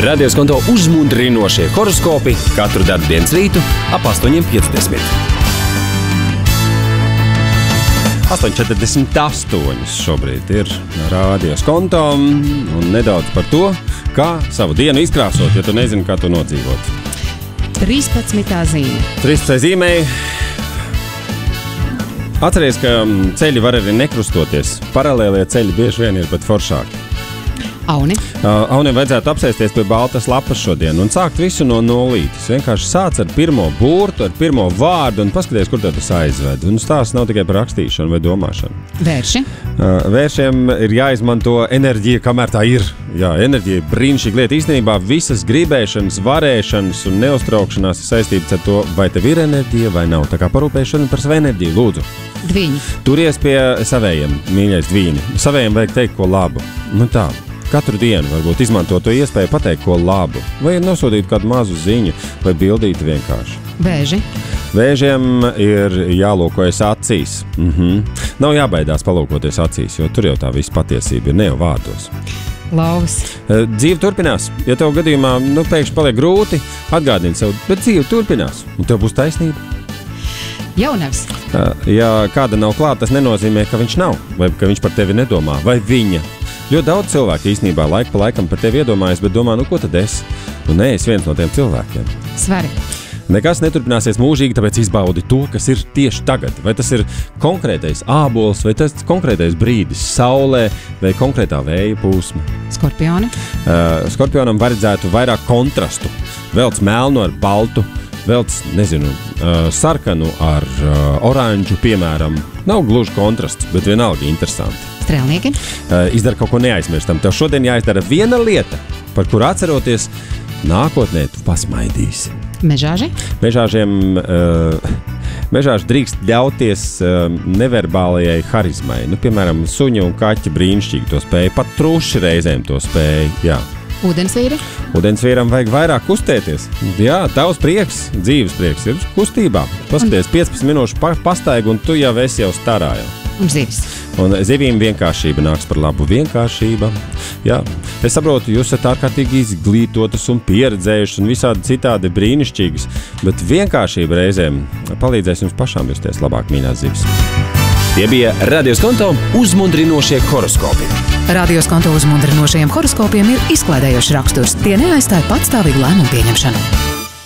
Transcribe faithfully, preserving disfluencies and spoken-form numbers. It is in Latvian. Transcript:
Radios konto uzmundrinošie horoskopi katru darbdienas rītu ap astoņi piecdesmit. astoņi četrdesmit astoņi šobrīd ir Radios konto un nedaudz par to, kā savu dienu izkrāsot, ja tu nezini, kā to nodzīvot. trīspadsmitā zīme. trīspadsmitā zīmē. Atceries, ka ceļi var arī nekrustoties. Paralēlie ceļi bieži vien ir pat foršāki. Auni. Uh, Aunim vajadzētu apsēsties pie baltas lapas šodien un sākt visu no nulītes. Vienkārši sāc ar pirmo burtu, ar pirmo vārdu un paskaties, kur tas aizved. Un stāsts nav tikai par rakstīšanu vai domāšanu. Vērši. Uh, vēršiem ir jāizmanto enerģija, kamēr tā ir. Jā, enerģija ir brīnišķīga lieta. Īstenībā visas gribēšanas, varēšanas un neuztraukšanās ir saistītas ar to, vai tev ir enerģija vai nav. Tā kā parūpēšana par savu enerģiju, lūdzu. Dviņi. Turies pie savējiem, mīļais dvīņi. Savējiem vajag teikt ko labu. Nu tā. Katru dienu varbūt izmanto to iespēju pateikt ko labu, vai nosūtīt kādu mazu ziņu, vai bildīti vienkārši. Vēži. Vēžiem ir jālūkojas acīs. Mhm. Nav jābaidās palūkoties acīs, jo tur jau tā visa patiesība ir, ne jau vārdos. Lauvas. Dzīve turpinās. Ja tev gadījumā nu, pēkšņi paliek grūti, atgādini sev, bet dzīve turpinās, un tev būs taisnība. Jaunavs. Ja kāda nav klāt, tas nenozīmē, ka viņš nav, vai ka viņš par tevi nedomā, vai viņa. Ļoti daudz cilvēku īstenībā laiku pa laikam par tevi iedomājas, bet domā, nu ko tad es? Nu nē, es viens no tiem cilvēkiem. Svari. Nekas neturpināsies mūžīgi, tāpēc izbaudi to, kas ir tieši tagad. Vai tas ir konkrētais ābols, vai tas konkrētais brīdis saulē, vai konkrētā vēja pūsma. Skorpioni. Uh, Skorpionam vajadzētu vairāk kontrastu. Velc melnu ar baltu, velc, nezinu, uh, sarkanu ar uh, oranžu, piemēram. Nav gluži kontrasts, bet vienalga interesanti. Strēlnieki. Uh, izdara kaut ko neaizmirstam. Tev šodien jāizdara viena lieta, par kuru atceroties, nākotnē tu pasmaidīsi. Mežāži. Mežāžiem, uh, mežāži drīkst ļauties uh, neverbālajai harizmai. Nu, piemēram, suņi un kaķi brīnišķīgi to spēja, pat truši reizēm to spēja, jā. Ūdensvīri. Ūdensvīram vajag vairāk kustēties. Jā, tavs prieks, dzīves prieks ir kustībā. Paskaties, piecpadsmit minūšu pa- pastaigu un tu jau esi jau starā jau. Un zivis. Un zivīm vienkāršība nāks par labu. Vienkāršība. Jā, es saprotu, jūs esat ārkārtīgi izglītotas un pieredzējušas un visādi citādi brīnišķīgas, bet vienkāršība reizēm palīdzēs jums pašām justies labāk, mīļās zivis. Tie bija Radios konto uzmundrinošie horoskopi. Radios konto uzmundrinošajiem horoskopiem ir izklaidējošs raksturs. Tie neaizstāja patstāvīgu lēmumu pieņemšanu.